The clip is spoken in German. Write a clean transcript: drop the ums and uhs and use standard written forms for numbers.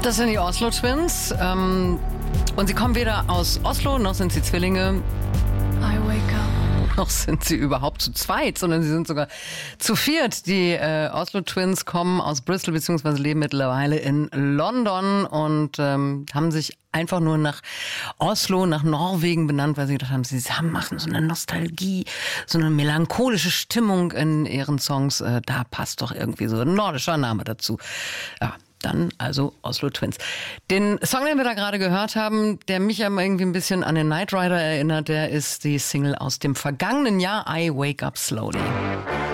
Das sind die Oslo Twins. Und sie kommen weder aus Oslo, noch sind sie Zwillinge. I wake up. Noch sind sie überhaupt zu zweit, sondern sie sind sogar zu viert. Die Oslo Twins kommen aus Bristol bzw. leben mittlerweile in London und haben sich einfach nur nach Oslo, nach Norwegen benannt, weil sie gedacht haben, sie machen so eine Nostalgie, so eine melancholische Stimmung in ihren Songs. Da passt doch irgendwie so ein nordischer Name dazu. Ja. Dann also Oslo Twins. Den Song, den wir da gerade gehört haben, der mich aber irgendwie ein bisschen an den Knight Rider erinnert, der ist die Single aus dem vergangenen Jahr, I Wake Up Slowly.